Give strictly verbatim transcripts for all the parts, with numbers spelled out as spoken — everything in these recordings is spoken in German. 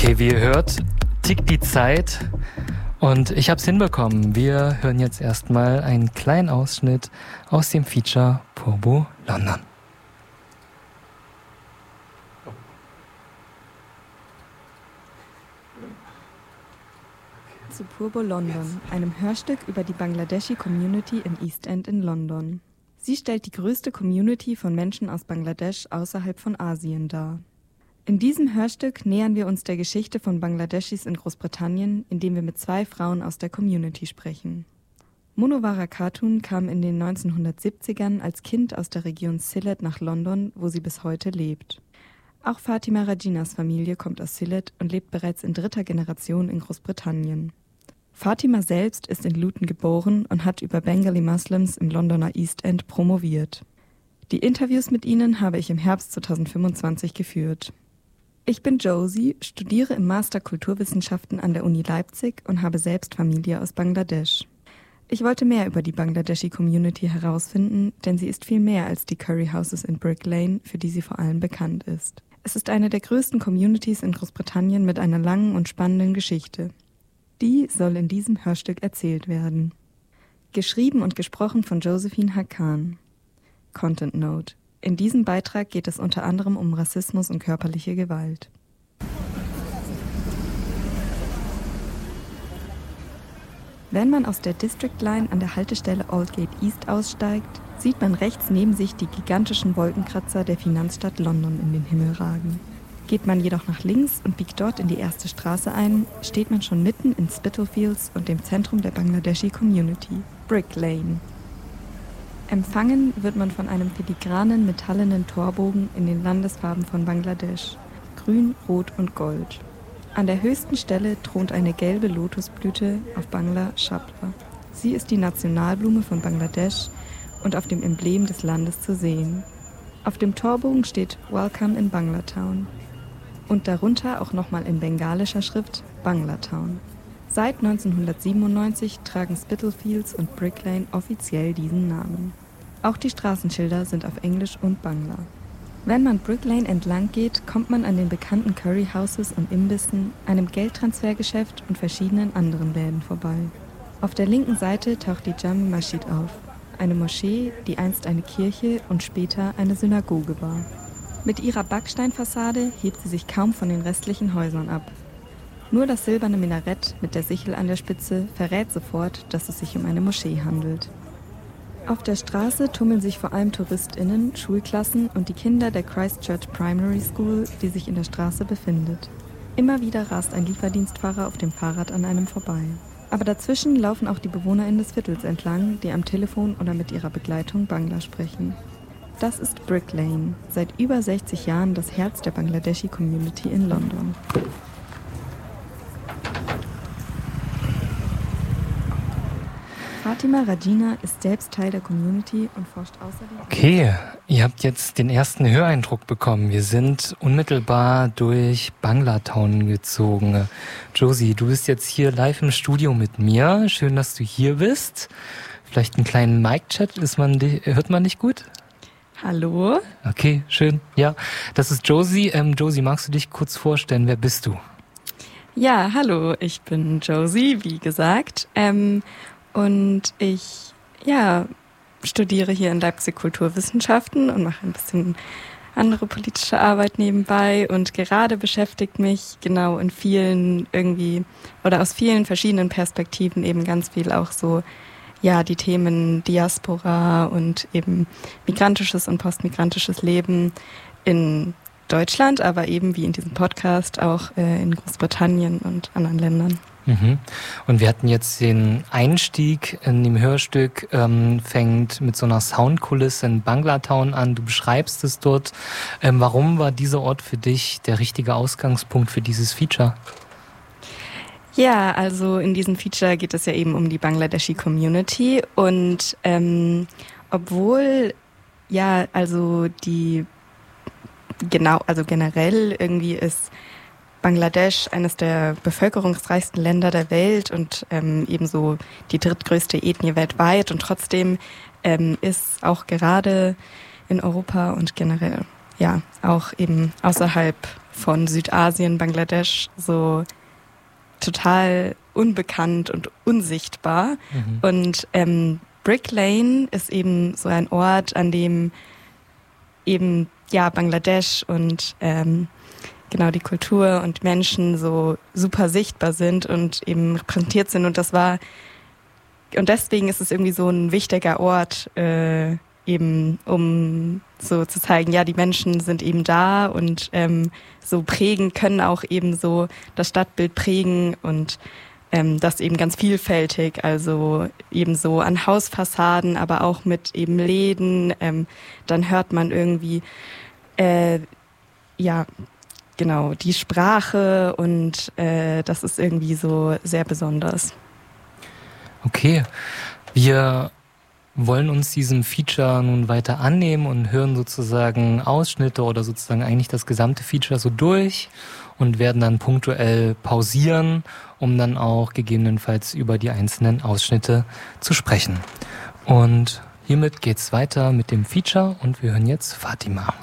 Okay, wie ihr hört, tickt die Zeit und ich habe es hinbekommen. Wir hören jetzt erstmal einen kleinen Ausschnitt aus dem Feature Purbo London. Zu Purbo London, einem Hörstück über die Bangladeshi Community im East End in London. Sie stellt die größte Community von Menschen aus Bangladesch außerhalb von Asien dar. In diesem Hörstück nähern wir uns der Geschichte von Bangladeschis in Großbritannien, indem wir mit zwei Frauen aus der Community sprechen. Munawwara Khatun kam in den neunzehnhundertsiebzigern als Kind aus der Region Sylhet nach London, wo sie bis heute lebt. Auch Fatima Rajinas Familie kommt aus Sylhet und lebt bereits in dritter Generation in Großbritannien. Fatima selbst ist in Luton geboren und hat über Bengali Muslims im Londoner East End promoviert. Die Interviews mit ihnen habe ich im Herbst zweitausendfünfundzwanzig geführt. Ich bin Josie, studiere im Master Kulturwissenschaften an der Uni Leipzig und habe selbst Familie aus Bangladesch. Ich wollte mehr über die Bangladeshi Community herausfinden, denn sie ist viel mehr als die Curry Houses in Brick Lane, für die sie vor allem bekannt ist. Es ist eine der größten Communities in Großbritannien mit einer langen und spannenden Geschichte. Die soll in diesem Hörstück erzählt werden. Geschrieben und gesprochen von Josephine Hakan. Content Note: In diesem Beitrag geht es unter anderem um Rassismus und körperliche Gewalt. Wenn man aus der District Line an der Haltestelle Aldgate East aussteigt, sieht man rechts neben sich die gigantischen Wolkenkratzer der Finanzstadt London in den Himmel ragen. Geht man jedoch nach links und biegt dort in die erste Straße ein, steht man schon mitten in Spitalfields und dem Zentrum der Bangladeshi Community, Brick Lane. Empfangen wird man von einem filigranen, metallenen Torbogen in den Landesfarben von Bangladesch, grün, rot und gold. An der höchsten Stelle thront eine gelbe Lotusblüte auf Bangla Shabla. Sie ist die Nationalblume von Bangladesch und auf dem Emblem des Landes zu sehen. Auf dem Torbogen steht Welcome in Banglatown und darunter auch nochmal in bengalischer Schrift Banglatown. Seit neunzehnhundertsiebenundneunzig tragen Spitalfields und Brick Lane offiziell diesen Namen. Auch die Straßenschilder sind auf Englisch und Bangla. Wenn man Brick Lane entlang geht, kommt man an den bekannten Curry Houses und Imbissen, einem Geldtransfergeschäft und verschiedenen anderen Läden vorbei. Auf der linken Seite taucht die Jami Masjid auf, eine Moschee, die einst eine Kirche und später eine Synagoge war. Mit ihrer Backsteinfassade hebt sie sich kaum von den restlichen Häusern ab. Nur das silberne Minarett mit der Sichel an der Spitze verrät sofort, dass es sich um eine Moschee handelt. Auf der Straße tummeln sich vor allem TouristInnen, Schulklassen und die Kinder der Christchurch Primary School, die sich in der Straße befindet. Immer wieder rast ein Lieferdienstfahrer auf dem Fahrrad an einem vorbei. Aber dazwischen laufen auch die BewohnerInnen des Viertels entlang, die am Telefon oder mit ihrer Begleitung Bangla sprechen. Das ist Brick Lane, seit über sechzig Jahren das Herz der Bangladeshi Community in London. Fatima Rajina ist selbst Teil der Community und forscht außerdem... Okay, ihr habt jetzt den ersten Höreindruck bekommen. Wir sind unmittelbar durch Banglatown gezogen. Josie, du bist jetzt hier live im Studio mit mir. Schön, dass du hier bist. Vielleicht einen kleinen Mic-Chat, ist man, hört man dich gut? Hallo. Okay, schön. Ja, das ist Josie. Ähm, Josie, magst du dich kurz vorstellen? Wer bist du? Ja, hallo, ich bin Josie, wie gesagt. Ähm, und ich ja, studiere hier in Leipzig Kulturwissenschaften und mache ein bisschen andere politische Arbeit nebenbei. Und gerade beschäftigt mich genau in vielen irgendwie oder aus vielen verschiedenen Perspektiven eben ganz viel auch so ja, die Themen Diaspora und eben migrantisches und postmigrantisches Leben in Deutschland, aber eben wie in diesem Podcast auch äh, in Großbritannien und anderen Ländern. Mhm. Und wir hatten jetzt den Einstieg in dem Hörstück, ähm, fängt mit so einer Soundkulisse in Banglatown an. Du beschreibst es dort. Ähm, warum war dieser Ort für dich der richtige Ausgangspunkt für dieses Feature? Ja, also in diesem Feature geht es ja eben um die Bangladeshi Community und ähm, obwohl ja also die genau also generell irgendwie ist Bangladesch eines der bevölkerungsreichsten Länder der Welt und ähm, ebenso die drittgrößte Ethnie weltweit und trotzdem ähm, ist auch gerade in Europa und generell ja auch eben außerhalb von Südasien, Bangladesch, so total unbekannt und unsichtbar. Mhm. Und ähm, Brick Lane ist eben so ein Ort, an dem eben ja Bangladesch und ähm, genau die Kultur und Menschen so super sichtbar sind und eben repräsentiert sind. Und das war und deswegen ist es irgendwie so ein wichtiger Ort, äh, eben um so zu zeigen, ja, die Menschen sind eben da und ähm, so prägen, können auch eben so das Stadtbild prägen und ähm, das eben ganz vielfältig, also eben so an Hausfassaden, aber auch mit eben Läden, ähm, dann hört man irgendwie, äh, ja, genau, die Sprache und äh, das ist irgendwie so sehr besonders. Okay, wir wollen uns diesem Feature nun weiter annehmen und hören sozusagen Ausschnitte oder sozusagen eigentlich das gesamte Feature so durch und werden dann punktuell pausieren, um dann auch gegebenenfalls über die einzelnen Ausschnitte zu sprechen. Und hiermit geht's weiter mit dem Feature und wir hören jetzt Fatima.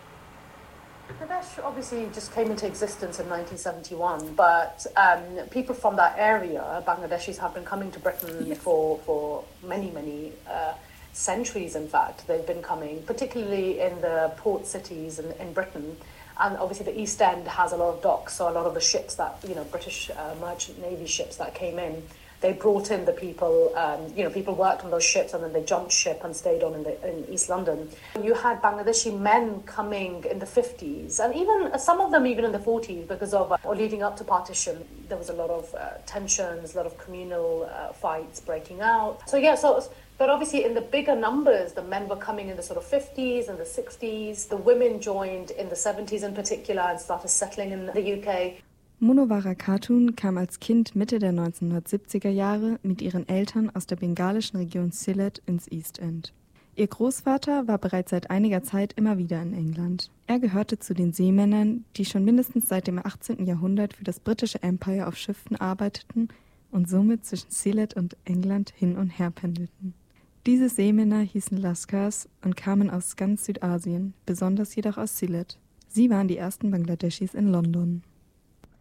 Bangladesh obviously just came into existence in nineteen seventy-one, but um, people from that area, Bangladeshis, have been coming to Britain yes. for, for many, many uh, centuries, in fact. They've been coming, particularly in the port cities in, in Britain. And obviously the East End has a lot of docks, so a lot of the ships that, you know, British uh, merchant navy ships that came in, they brought in the people, um, you know, people worked on those ships and then they jumped ship and stayed on in, the, in East London. You had Bangladeshi men coming in the fifties and even some of them even in the forties because of, uh, or leading up to partition, there was a lot of uh, tensions, a lot of communal uh, fights breaking out. So yeah, so, but obviously in the bigger numbers, the men were coming in the sort of fifties and the sixties. The women joined in the seventies in particular and started settling in the U K. Munawwara Khatun kam als Kind Mitte der neunzehnhundertsiebziger Jahre mit ihren Eltern aus der bengalischen Region Sylhet ins East End. Ihr Großvater war bereits seit einiger Zeit immer wieder in England. Er gehörte zu den Seemännern, die schon mindestens seit dem achtzehnten Jahrhundert für das britische Empire auf Schiffen arbeiteten und somit zwischen Sylhet und England hin und her pendelten. Diese Seemänner hießen Laskars und kamen aus ganz Südasien, besonders jedoch aus Sylhet. Sie waren die ersten Bangladeschis in London.